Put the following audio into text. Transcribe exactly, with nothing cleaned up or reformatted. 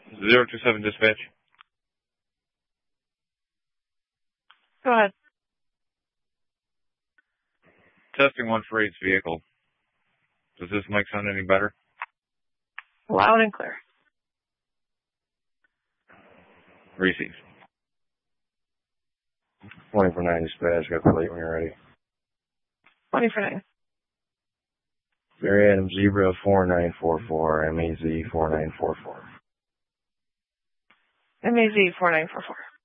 zero two seven dispatch. Go ahead. Testing one for eight's vehicle. Does this mic sound any better? Loud and clear. Receive. twenty for nine dispatch. Got the plate when you're ready. twenty for nine. Barry Adams Zebra four nine four four, M A Z four nine four four. M A Z four nine four four.